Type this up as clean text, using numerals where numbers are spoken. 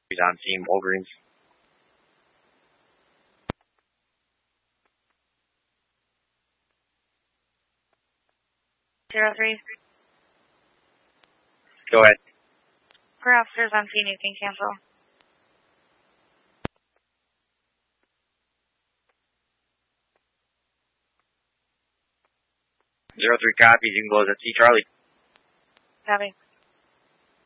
He's on scene, Walgreens. 03. Go ahead. For officers on scene, you can cancel. 03 copies. You can close at C. Charlie. Copy.